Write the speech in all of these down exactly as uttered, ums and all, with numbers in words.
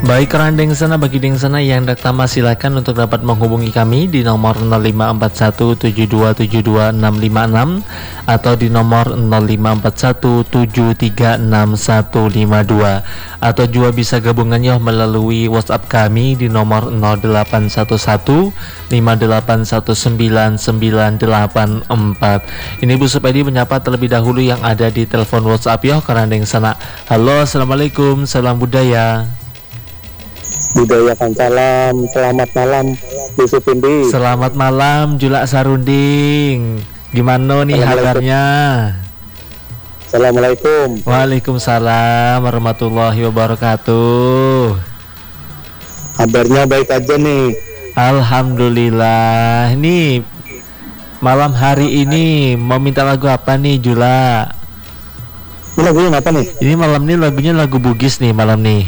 Baik kerandeng sana bagi deng sana yang pertama silakan untuk dapat menghubungi kami di nomor nol lima empat satu tujuh dua tujuh dua enam lima enam atau di nomor nol lima empat satu tujuh tiga enam satu lima dua, atau juga bisa gabungannya melalui WhatsApp kami di nomor nol delapan satu satu lima delapan satu sembilan sembilan delapan empat. Ini Bu Supedi menyapa terlebih dahulu yang ada di telepon WhatsApp ya kerandeng sana. Halo, assalamualaikum, salam budaya. Budayakan salam, selamat malam Bu Supedi. Selamat malam Julak Sarunding. Gimana nih kabarnya? Assalamualaikum. Waalaikumsalam warahmatullahi wabarakatuh. Kabarnya baik aja nih. Alhamdulillah. Nih malam hari ini mau minta lagu apa nih Jula? Ini lagunya apa nih? Ini malam nih lagunya lagu Bugis nih malam nih.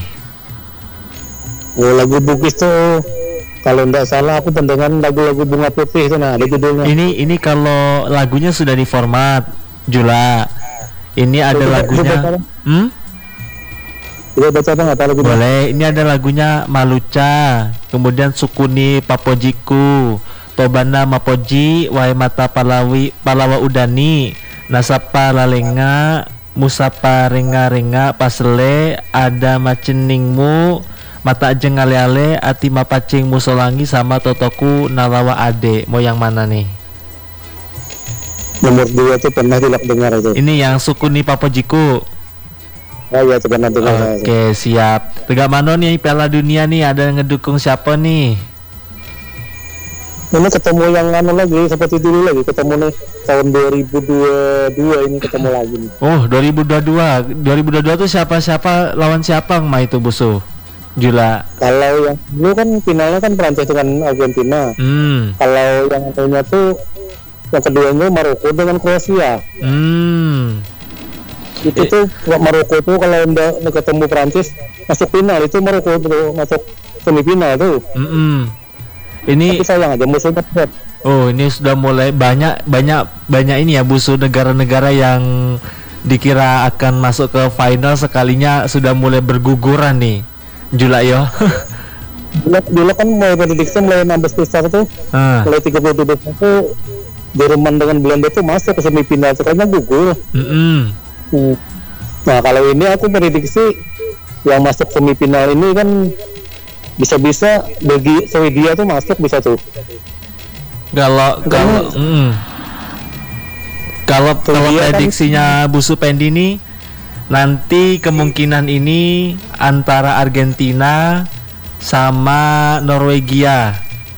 Oh, lagu Bugis tuh kalau nggak salah aku tendangan lagu-lagu Bunga Putih itu, nah ada judulnya. Ini ini kalau lagunya sudah di format Jula. Ini ada Coba, lagunya. coba, Hmm? Coba baca apa nggak tahu lagunya. Boleh. Ini ada lagunya Maluca, kemudian Sukuni Papojiku, Tobana Mapoji, Wai Mata Palawi Palawa Udani, Nasapa Lalenga, Musapa Renga Renga Pasele, Ada Maceningmu, Mata Ajeng Ale-ale, Ati Mapacing Musolangi, sama Totoku Nalawa Ade. Mau yang mana nih? Nomor dua tuh pernah tidak dengar itu. Ini yang Sukuni Papojiku. Oh iya, pernah dengar. Oke, siap. Tegak mana nih Piala Dunia nih? Ada yang ngedukung siapa nih? Ini ketemu yang anu lagi, seperti dulu lagi, ketemu nih tahun dua ribu dua puluh dua ini ketemu lagi nih. Oh, dua ribu dua puluh dua. dua ribu dua puluh dua tuh siapa-siapa, lawan siapa Ma itu Busu? Jula. Kalau yang dulu kan finalnya kan Prancis dengan Argentina. Hmm. Kalau yang anunya tuh yang keduanya Maroko dengan Kroasia. Hmm. Itu tuh Maroko tuh kalau udah ketemu Prancis masuk final, itu Maroko tuh masuk semifinal tuh. Hmm. Ini tapi sayang aja musuhnya berat. Oh, ini sudah mulai banyak banyak banyak ini ya Busu, negara-negara yang dikira akan masuk ke final sekalinya sudah mulai berguguran nih. Jula yo. Dulu, dulu kan mulai prediksi mulai enam belas besar tuh, Ah. mulai tiga puluh dua besar tuh Jerman dengan Belanda tuh masuk ke semifinal, sekarang gugur. Mm-mm. Hmm. Nah kalau ini aku prediksi yang masuk semifinal ini kan bisa-bisa bagi Swedia tuh masuk bisa tuh. Kalau kalau mm. kalau kalau Swedia kan- prediksinya Bu Supendi nih, nanti kemungkinan ini antara Argentina sama Norwegia.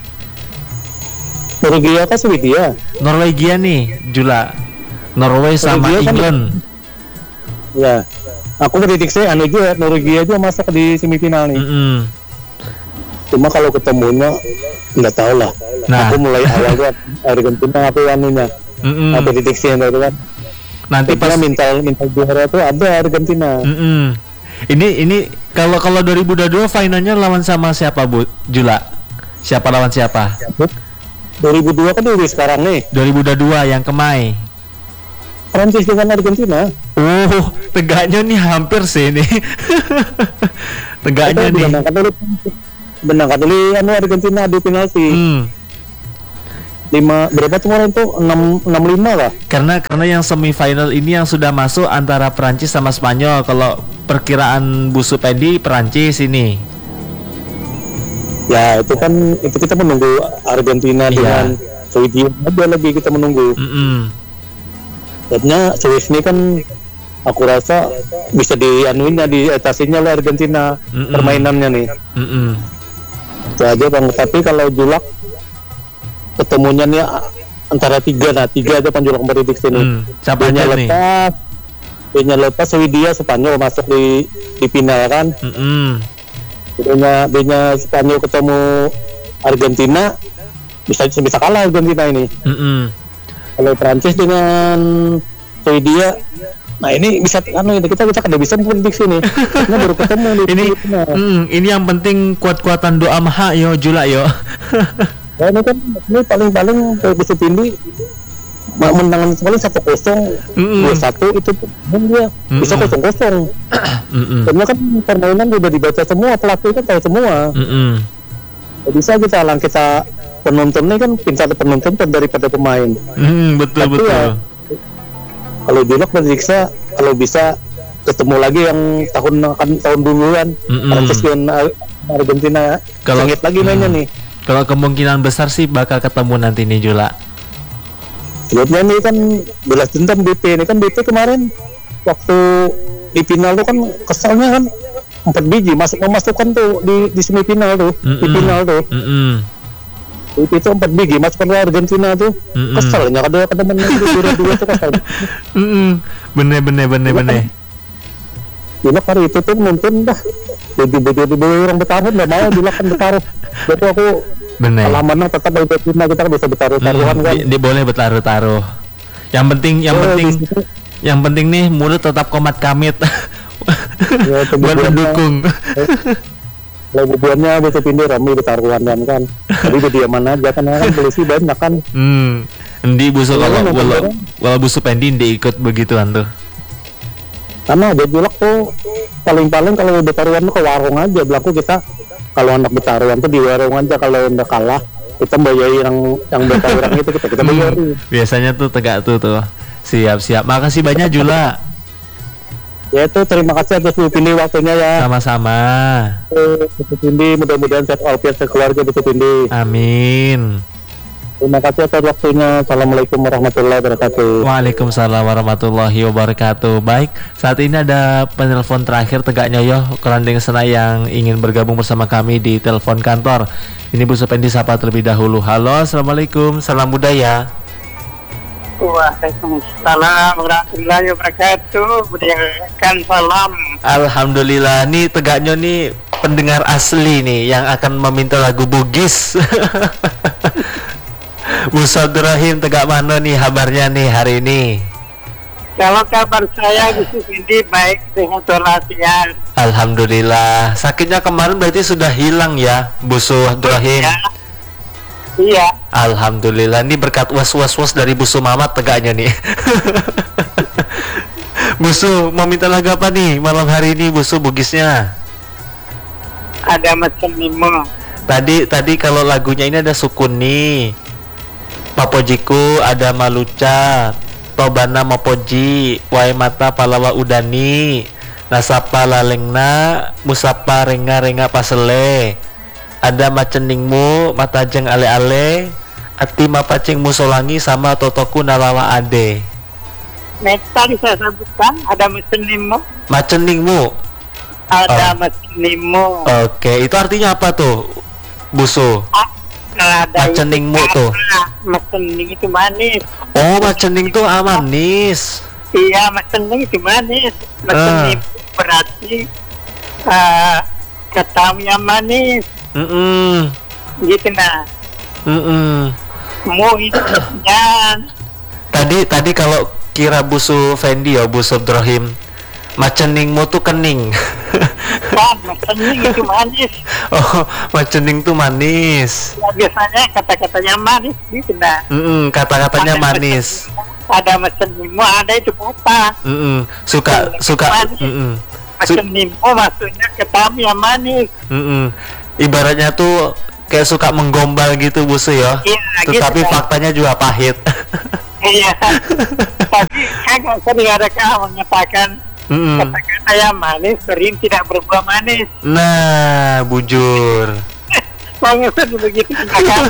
Norwegia kan Swedia. Norwegia nih, Jula. Norway sama Norwegia kan- England. Ya. Aku prediksi anu juga Norwegia juga masuk di semifinal nih. Mm-mm. Cuma kalau ketemunya nggak tahu lah. Nah. Aku mulai awalnya Argentina apa anunya. Mm-mm. Apa prediksinya itu kan. Nanti pas Pas minta minta juara tuh ada Argentina. Mm-mm. Ini ini kalau kalau dua ribu dua puluh dua finalnya lawan sama siapa Bu Jula? Siapa lawan siapa? dua ribu dua kan udah sekarang nih. dua ribu dua puluh dua yang kemai. Prancis dengan Argentina. Oh, tegaknya nih hampir sih ini. Tegaknya nih. Benangkan dulu. Benangkan dulu anu Argentina adu penalti. Hmm. Lima berapa tuh kemarin tuh enam enam lima lah. Karena karena yang semifinal ini yang sudah masuk antara Perancis sama Spanyol. Kalau perkiraan Bu Supendi Perancis ini. Ya itu kan itu kita menunggu Argentina Iya. dengan Swedia ada lagi kita menunggu. Mm-mm. Jadinya Swiss ini kan aku rasa bisa dianuinya di etasinya lah Argentina. Mm-mm. Permainannya nih. Mm-mm. Itu aja Bang. Tapi kalau Julak ketemunya nih antara tiga nah tiga aja Panjulak prediksi nih. Hmm. Siapa B-nya aja nih? lepas, B-nya lepas Swedia Spanyol masuk di di final kan. Mm-mm. B-nya B-nya Spanyol ketemu Argentina bisa bisa kalah Argentina ini. Mm-mm. Kalau Prancis dengan Swedia, nah ini bisa anu ini kita kita kada bisa prediksi nih. Karena baru ketemu di Ini final. mm, ini yang penting kuat-kuatan doa maha yo Jula yo. Nah, ini kan ini paling-paling bisa tinggi Ma- menang sekali satu kosong, Mm-mm. dua satu itu pun dia bisa Mm-mm. kosong kosong. Mm-mm. Karena kan permainan udah dibaca semua, pelatih kan tahu semua. Mm-mm. Bisa kita lang kita penonton ini kan pintar penonton daripada pemain. Mm, betul Tapi betul. ya, kalau Julok prediksi kalau bisa ketemu lagi yang tahun kan tahun duluan, Mm-mm. Prancis dan Argentina, Kalau- sengit lagi mainnya Mm. nih. Kalau kemungkinan besar sih bakal ketemu nanti nih Jula. Lihatnya nih kan belas dendam B P ini kan B P kemarin waktu di final tuh kan kesalnya kan empat biji masuk memasukkan tuh di di semifinal tuh, di Mm-mm. final tuh. Mm-mm. B P itu empat biji masukkan ke Argentina tuh. Mm-mm. Kesalnya kadang kadang menang itu dua-dua tuh kesal. Mm-mm. Bener bener bener bener. Julok hari itu tuh nonton dah baju-baju di bawah orang bertaruh nggak mau Julok kan bertaruh. Jadi aku Bener. alamannya tetap Argentina kita kan bisa bertaruh-taruhan Mm, kan. di, di boleh bertaruh-taruh. Yang penting yang Oh, penting di situ. yang penting nih mulut tetap komat kamit. Ya, Buat kemudiannya- mendukung. Kalau bubuannya bisa pindah rame bertaruhan kan kan. Jadi dia diaman aja kan kan polisi banyak kan. Hmm. Endi busuk Iya, kalau nonton kalau bareng. kalau busuk pendi ndi ikut begituan tuh. Karena ada Julok tuh paling-paling kalau bertaruhan tuh ke warung aja. Belakang kita kalau anak bertaruhan tuh di warung aja, kalau udah kalah kita bayarin yang yang bertaruhan itu kita kita bayarin. Hmm, biasanya tuh tegak tuh tuh. Siap siap. Makasih banyak Jula. Ya itu terima kasih atas pilih waktunya ya. Sama-sama. Bisa Pindi, mudah-mudahan sehat walafiat sekeluarga bisa Pindi. Amin. Terima kasih atas waktunya. Assalamualaikum warahmatullahi wabarakatuh. Waalaikumsalam warahmatullahi wabarakatuh. Baik, saat ini ada penelpon terakhir tegaknya yo Kerandeng Sena yang ingin bergabung bersama kami di telepon kantor. Ini Bu Supendi sapa terlebih dahulu. Halo, assalamualaikum, salam budaya. Waalaikumsalam warahmatullahi wabarakatuh. Budayakan salam. Alhamdulillah, nih tegaknya nih pendengar asli nih yang akan meminta lagu Bugis. Bu Sadrahim tegak mana nih kabarnya nih hari ini? Kalau kabar saya di sini baik, sehat walafiat. Alhamdulillah. Sakitnya kemarin berarti sudah hilang ya, Bu Sadrahim. Ya. Iya. Alhamdulillah, ini berkat was-was-was dari Bu Mamat tegaknya nih. Busu, mau minta lagu apa nih malam hari ini Busu Bugisnya? Ada macam lima. Tadi tadi kalau lagunya ini ada Sukun nih. Papojiku ada Maluca, Tobana Mopoji, Wai Mata Palawa Udani, Nasapa Lalengna, Musapa Renga Renga Pasele. Ada Maceningmu, Matajeng Ale-ale, Ati Mapacing Musolangi sama Totoku Nalawa Ade. Nah, tadi saya sebutkan ada macam lima. Maceningmu. Ada Oh. macam lima. Oke, itu artinya apa tuh, Busu? Ada Maceningmu tuh. Macening itu manis. Oh, macening tuh amanis. Iya, macening itu manis. Ah. Macening berarti uh, ketam yang manis. Mm-mm. Gitu nah. Mm-mm. Mau itu jangan. Tadi tadi kalau kira Busu Fendi ya, Busu Abdurrahim, maceningmu tuh kening. Kan, macening itu manis. Oh, macening tuh manis. Ya, biasanya kata-katanya manis gitu nah. Mm-mm, kata-katanya Ada manis. macam- Ada macening, ada itu apa? Mm-mm, suka suka. Mm-mm. Su- Macening, maksudnya ketam yang manis. Mm-mm. Ibaratnya tuh kayak suka menggombal gitu Busu ya. Iya, Tetapi gitu, kan. faktanya juga pahit. Iya. Tapi kan sering ada kah mengatakan Mm-mm. kata-kata yang manis sering tidak berbuah manis. Nah, bujur. Maksud begitu kan?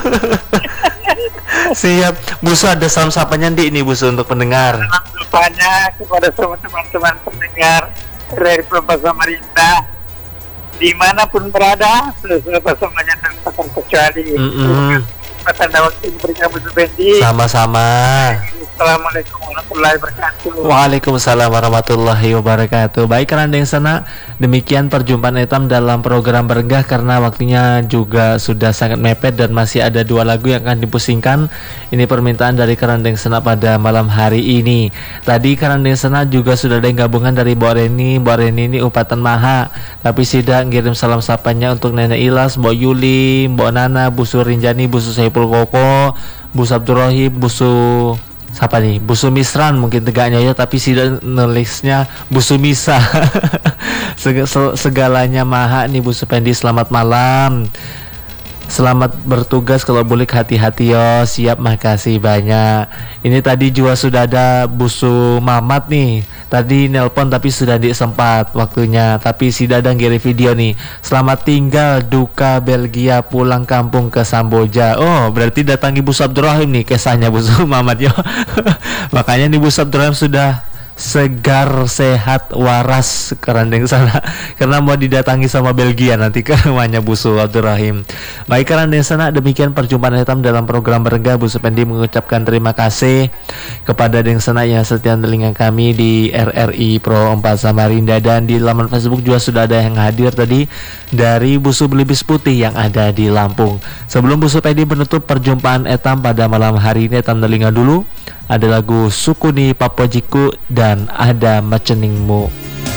Siap. Busu ada salam sapanya Ndi ini Busu untuk pendengar. Banyak kepada semua teman-teman pendengar dari Provinsi Samarinda dimanapun berada, sesuatu semuanya tanpa terkecuali. Mm-mm. Pada waktu ini berikan Bu Bendi. Sama-sama. Assalamualaikum warahmatullahi wabarakatuh. Waalaikumsalam warahmatullahi wabarakatuh. Baik Kerandeng Sana, demikian perjumpaan hitam dalam program Berenggah karena waktunya juga sudah sangat mepet dan masih ada dua lagu yang akan dipusingkan. Ini permintaan dari Kerandeng Sana pada malam hari ini. Tadi Kerandeng Sana juga sudah ada yang gabungan dari Mbak Reni. Mbak Reni ini Upatan Maha, tapi Sida ngirim salam sapanya untuk Nenek Ilas, Mbak Yuli, Mbak Nana, Busu Rinjani, Busu Saipul Koko, Busu Abdurrahim, Busu siapa nih, Busu Misran mungkin tegaknya ya, tapi si nulisnya Busu Misa. Seg- se- segalanya maha nih Bu Supendi, selamat malam. Selamat bertugas, kalau boleh hati-hati yo. Siap, makasih banyak. Ini tadi juga sudah ada Busu Mamat nih. Tadi nelpon tapi sudah di sempat waktunya. Tapi si Dadang kirim video nih. Selamat tinggal duka Belgia, pulang kampung ke Samboja. Oh, berarti datangi Bu Abdurrahim nih kisahnya Busu Mamat yo. Makanya nih Bu Abdurrahim sudah segar, sehat, waras kerandeng sana karena mau didatangi sama Belgia nanti ke rumahnya Busu Abdurrahim. Baik kerandeng sana, demikian perjumpaan hitam dalam program Berengga. Bu Supendi mengucapkan terima kasih kepada deng sana yang setia telinga kami di R R I Pro empat Samarinda, dan di laman Facebook juga sudah ada yang hadir tadi dari Busu Belibis Putih yang ada di Lampung. Sebelum Bu Supendi menutup perjumpaan etam pada malam hari ini, etam telinga dulu ada lagu Sukuni Papojiku dan Ada Maceningmu.